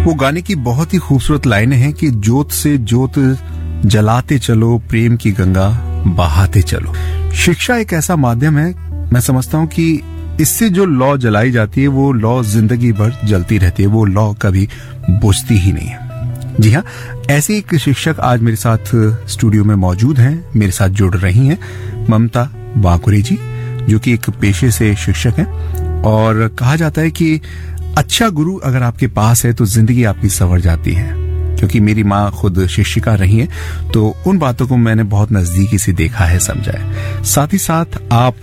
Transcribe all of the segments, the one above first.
वो गाने की बहुत ही खूबसूरत लाइनें हैं कि जोत से जोत जलाते चलो, प्रेम की गंगा बहाते चलो। शिक्षा एक ऐसा माध्यम है, मैं समझता हूँ कि इससे जो लौ जलाई जाती है वो लौ जिंदगी भर जलती रहती है, वो लौ कभी बुझती ही नहीं है। जी हाँ, ऐसे एक शिक्षक आज मेरे साथ स्टूडियो में मौजूद हैं, मेरे साथ जुड़ रही हैं ममता वाकुरे जी, जो कि एक पेशे से शिक्षक हैं। और कहा जाता है कि अच्छा गुरु अगर आपके पास है तो जिंदगी आपकी संवर जाती है। क्योंकि मेरी माँ खुद शिक्षिका रही है, तो उन बातों को मैंने बहुत नजदीकी से देखा है, समझा है। साथ ही साथ आप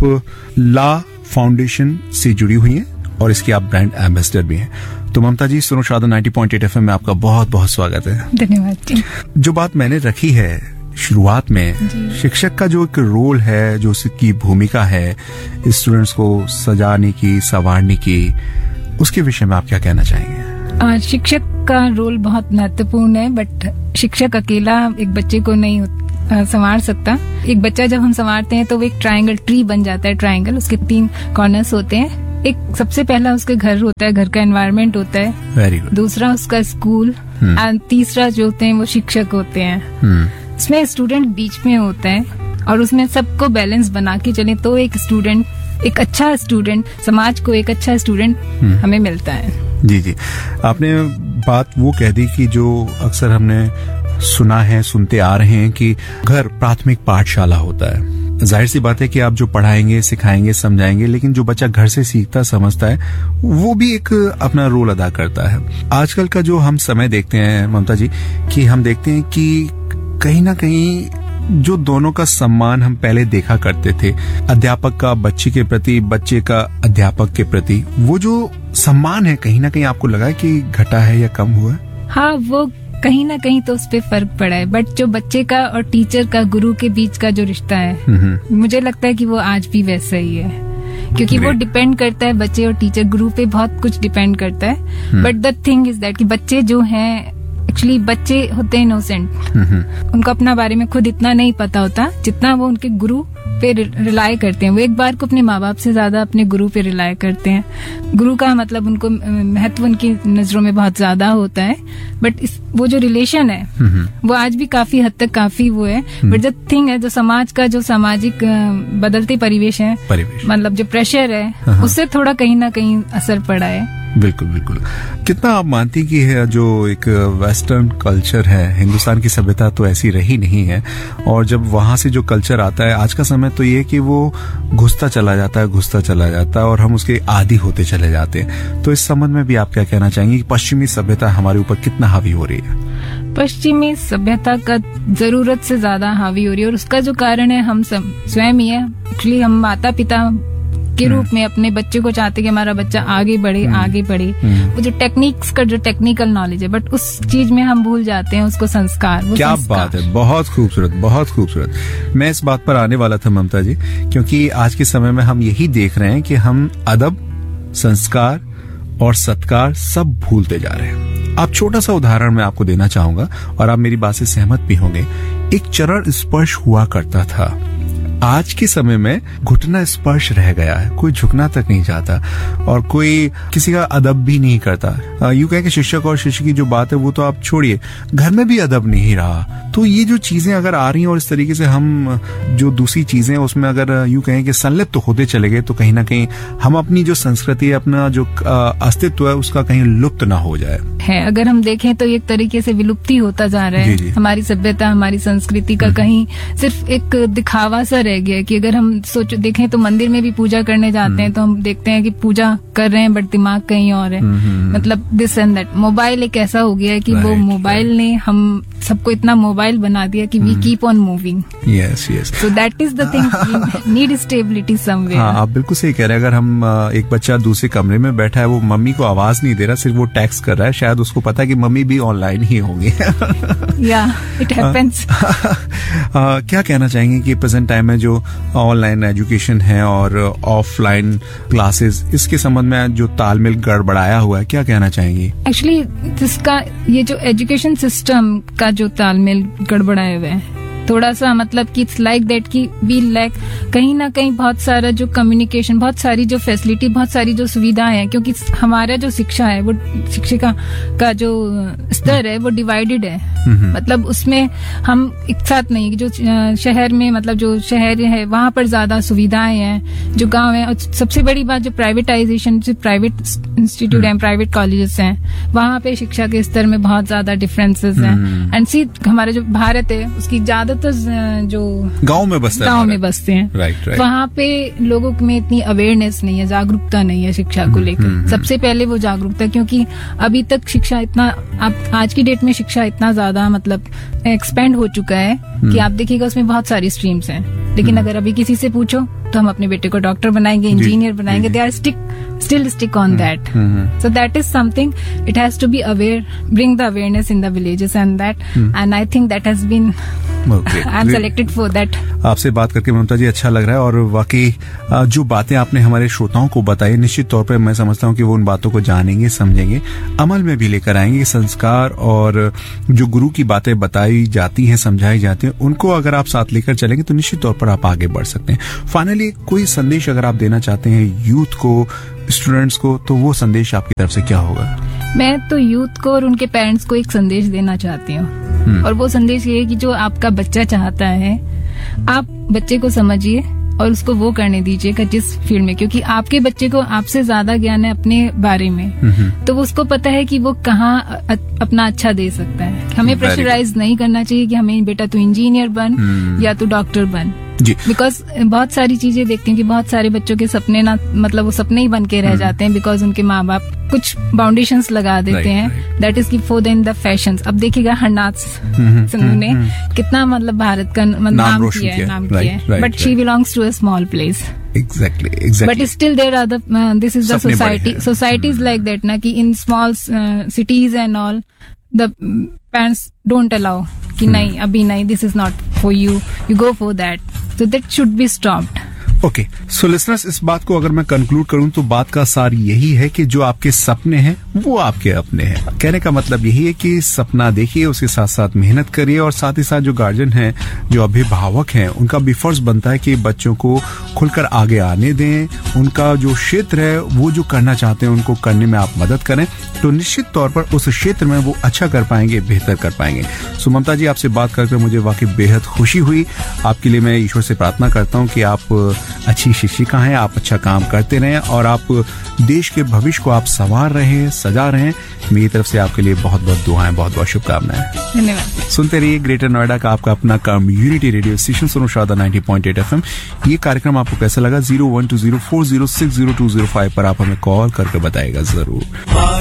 ला फाउंडेशन से जुड़ी हुई हैं और इसकी आप ब्रांड एम्बेसडर भी हैं। तो ममता जी, सुनो शादा 90.8 FM में आपका बहुत बहुत स्वागत है। धन्यवाद जी। जो बात मैंने रखी है शुरुआत में, शिक्षक का जो एक रोल है, जो उसकी भूमिका है स्टूडेंट्स को सजाने की, संवारने की, उसके विषय में आप क्या कहना चाहेंगे? शिक्षक का रोल बहुत महत्वपूर्ण है, बट शिक्षक अकेला एक बच्चे को नहीं संवार सकता। एक बच्चा जब हम संवारते हैं तो वो एक ट्रायंगल ट्री बन जाता है। ट्रायंगल, उसके 3 कॉर्नर्स होते हैं। एक सबसे पहला उसके घर होता है, घर का एनवायरनमेंट होता है। Very good. दूसरा उसका स्कूल, एंड तीसरा जो होते हैं वो शिक्षक होते हैं। इसमें स्टूडेंट बीच में होता है और उसमें सबको बैलेंस बना के चले तो एक स्टूडेंट, एक अच्छा स्टूडेंट, समाज को एक अच्छा स्टूडेंट हमें मिलता है। जी जी, आपने बात वो कह दी कि जो अक्सर हमने सुना है, सुनते आ रहे हैं कि घर प्राथमिक पाठशाला होता है। जाहिर सी बात है कि आप जो पढ़ाएंगे, सिखाएंगे, समझाएंगे, लेकिन जो बच्चा घर से सीखता समझता है वो भी एक अपना रोल अदा करता है। आजकल का जो हम समय देखते हैं ममता जी, कि हम देखते हैं कि कहीं ना कहीं जो दोनों का सम्मान हम पहले देखा करते थे, अध्यापक का बच्चे के प्रति, बच्चे का अध्यापक के प्रति, वो जो सम्मान है कहीं ना कहीं आपको लगा है कि घटा है या कम हुआ है? हाँ, वो कहीं ना कहीं तो उस पे फर्क पड़ा है, बट जो बच्चे का और टीचर का, गुरु के बीच का जो रिश्ता है, मुझे लगता है कि वो आज भी वैसा ही है। क्योंकि वो डिपेंड करता है, बच्चे और टीचर, गुरु पे बहुत कुछ डिपेंड करता है। But the thing is that कि बच्चे जो हैं, एक्चुअली बच्चे होते हैं इनोसेंट, उनको अपना बारे में खुद इतना नहीं पता होता जितना वो उनके गुरु पे रिलाय करते हैं। वो एक बार को अपने माँ बाप से ज्यादा अपने गुरु पे रिलाय करते हैं। गुरु का मतलब उनको महत्व उनकी नजरों में बहुत ज्यादा होता है। बट वो जो रिलेशन है वो आज भी काफी हद तक काफी वो है। बट जो थिंग है, जो समाज का जो सामाजिक बदलते परिवेश है, मतलब जो प्रेशर है, उससे थोड़ा कहीं ना कहीं असर पड़ा है। बिल्कुल बिल्कुल। कितना आप मानती कि है जो एक वेस्टर्न कल्चर है, हिंदुस्तान की सभ्यता तो ऐसी रही नहीं है, और जब वहां से जो कल्चर आता है आज का समय, तो ये कि वो घुसता चला जाता है और हम उसके आदी होते चले जाते हैं। तो इस संबंध में भी आप क्या कहना चाहेंगे कि पश्चिमी सभ्यता हमारे ऊपर कितना हावी हो रही है? पश्चिमी सभ्यता का जरूरत से ज्यादा हावी हो रही है, और उसका जो कारण है हम स्वयं ही है। एक्चुअली हम माता पिता के रूप में अपने बच्चे को चाहते कि हमारा बच्चा आगे बढ़े। वो जो टेक्निक्स का जो टेक्निकल नॉलेज है, बट उस चीज में हम भूल जाते हैं उसको संस्कार। क्या बात है, बहुत खूबसूरत, बहुत खूबसूरत। मैं इस बात पर आने वाला था ममता जी, क्योंकि आज के समय में हम यही देख रहे हैं कि हम अदब, संस्कार और सत्कार सब भूलते जा रहे हैं। आप छोटा सा उदाहरण मैं आपको देना चाहूंगा और आप मेरी बात से सहमत भी होंगे। एक चरण स्पर्श हुआ करता था, आज के समय में घुटना स्पर्श रह गया है। कोई झुकना तक नहीं चाहता और कोई किसी का अदब भी नहीं करता। यूं कहें कि शिक्षक और शिक्षक की जो बात है वो तो आप छोड़िए, घर में भी अदब नहीं रहा। तो ये जो चीजें अगर आ रही हैं और इस तरीके से हम जो दूसरी चीजें उसमें अगर यूं कहें कि संलिप्त तो होते चले गए, तो कहीं ना कहीं हम अपनी जो संस्कृति, अपना जो अस्तित्व है उसका कहीं लुप्त ना हो जाए। है, अगर हम देखें तो एक तरीके से विलुप्ति होता जा रहा है। हमारी सभ्यता, हमारी संस्कृति का कहीं सिर्फ एक दिखावा सा रह गया है। कि अगर हम देखें तो मंदिर में भी पूजा करने जाते हैं तो हम देखते हैं कि पूजा कर रहे हैं बट दिमाग कहीं और है। मतलब दिस एंड दैट। मोबाइल एक ऐसा हो गया है कि वो मोबाइल ने हम सबको इतना मोबाइल बना दिया कि we keep on moving. Yes yes. So that is the thing, need stability somewhere. हाँ, आप बिल्कुल सही कह रहे हैं। अगर हम एक बच्चा दूसरे कमरे में बैठा है, वो मम्मी को आवाज नहीं दे रहा, सिर्फ वो टेक्स्ट कर रहा है, शायद उसको पता है कि मम्मी भी ऑनलाइन ही होंगी। या इट हैपेंस। क्या कहना चाहेंगे कि प्रेजेंट टाइम में जो ऑनलाइन एजुकेशन है और ऑफलाइन क्लासेस, इसके संबंध में जो तालमेल गड़बड़ाया हुआ है, क्या कहना चाहेंगी? एक्चुअली जिसका ये जो एजुकेशन सिस्टम का जो तालमेल गड़बड़ाया हुआ है, थोड़ा सा मतलब कि इट्स लाइक दैट कि वी लैक कहीं ना कहीं बहुत सारा जो कम्युनिकेशन, बहुत सारी जो फैसिलिटी, बहुत सारी जो सुविधाएं हैं, क्योंकि हमारा जो शिक्षा है वो शिक्षिका का जो स्तर है वो डिवाइडेड है। मतलब उसमें हम एक साथ नहीं, जो शहर में मतलब जो शहर है वहां पर ज्यादा सुविधाएं हैं, जो गांव है। और सबसे बड़ी बात जो प्राइवेटाइजेशन, जो प्राइवेट इंस्टीट्यूट हैं, प्राइवेट कॉलेजेस हैं, वहां पे शिक्षा के स्तर में बहुत ज्यादा डिफरेंसेस हैं। एंड सी हमारा जो भारत है उसकी ज्यादातर जो गांव में बसते हैं, राइट। वहां पे लोगों में इतनी अवेयरनेस नहीं है, जागरूकता नहीं है शिक्षा को लेकर। सबसे पहले वो जागरूकता, क्योंकि अभी तक शिक्षा इतना, आज की डेट में शिक्षा इतना ज्यादा मतलब एक्सपेंड हो चुका है कि आप देखिएगा उसमें बहुत सारी स्ट्रीम्स हैं, लेकिन अगर अभी किसी से पूछो तो हम अपने बेटे को डॉक्टर बनाएंगे, इंजीनियर बनाएंगे, they are still stick on that. So that is something, it has to be aware, bring the awareness in the villages and that, and I think that has been, I'm selected for that. आपसे बात करके ममता जी अच्छा लग रहा है, और वाकई जो बातें आपने हमारे श्रोताओं को बताई, निश्चित तौर पर मैं समझता हूँ कि वो उन बातों को जानेंगे, समझेंगे, अमल में भी लेकर आएंगे। संस्कार और जो गुरु की बातें बताई जाती हैं, समझाई जाती हैं, उनको अगर आप साथ लेकर चलेंगे तो निश्चित तौर पर आप आगे बढ़ सकते हैं। फाइनली कोई संदेश अगर आप देना चाहते हैं यूथ को, स्टूडेंट्स को, तो वो संदेश आपकी तरफ से क्या होगा? मैं तो यूथ को और उनके पेरेंट्स को एक संदेश देना चाहती हूँ, और वो संदेश ये है कि जो आपका बच्चा चाहता है, आप बच्चे को समझिए और उसको वो करने दीजिएगा जिस फील्ड में, क्योंकि आपके बच्चे को आपसे ज्यादा ज्ञान है अपने बारे में, तो वो उसको पता है कि वो कहाँ अपना अच्छा दे सकता है। हमें प्रेशराइज नहीं करना चाहिए कि हमें बेटा तू इंजीनियर बन या तू डॉक्टर बन, बिकॉज बहुत सारी चीजें देखती हूँ कि बहुत सारे बच्चों के सपने ना, मतलब वो सपने ही बन के रह जाते हैं, बिकॉज उनके माँ बाप कुछ बाउंडेशंस लगा देते हैं, दैट इज की for the in the fashions. अब देखिएगा हरनाथ सिंह ने कितना मतलब भारत का नाम किया है, but she belongs to a small place. Exactly. But still there are the this is the society. Society is like that, na, कि in small cities and all, the parents don't allow कि नहीं अभी नहीं, this is not for you, you go for that. So that should be stopped. Okay, so listeners, इस बात को अगर मैं कंक्लूड करूं तो बात का सार यही है कि जो आपके सपने हैं वो आपके अपने हैं। कहने का मतलब यही है कि सपना देखिए, उसके साथ साथ मेहनत करिए, और साथ ही साथ जो गार्जियन हैं, जो अभिभावक हैं, उनका भी फर्ज बनता है कि बच्चों को खुलकर आगे आने दें, उनका जो क्षेत्र है वो जो करना चाहते हैं उनको करने में आप मदद करें, तो निश्चित तौर पर उस क्षेत्र में वो अच्छा कर पाएंगे, बेहतर कर पाएंगे। सो ममता जी, आपसे बात करके मुझे वाकई बेहद खुशी हुई। आपके लिए मैं ईश्वर से प्रार्थना करता हूँ कि आप अच्छी शिक्षिका हैं, आप अच्छा काम करते रहें, और आप देश के भविष्य को आप संवार रहे हैं, सजा रहे हैं। मेरी तरफ से आपके लिए बहुत बहुत दुआएं, बहुत बहुत शुभकामनाएं। धन्यवाद। सुनते रहिए ग्रेटर नोएडा का आपका अपना community radio station Sonu Sharda 90.8 FM। ये कार्यक्रम आपको कैसा लगा? 012040602005 पर आप हमें कॉल करके बताएगा जरूर।